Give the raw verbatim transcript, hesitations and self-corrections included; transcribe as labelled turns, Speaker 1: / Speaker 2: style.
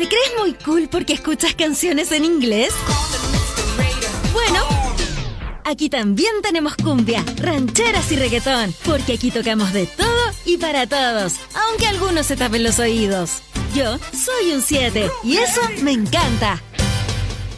Speaker 1: ¿Te crees muy cool porque escuchas canciones en inglés? Bueno, aquí también tenemos cumbia, rancheras y reggaetón, porque aquí tocamos de todo y para todos, aunque algunos se tapen los oídos. Yo soy un siete y eso me encanta.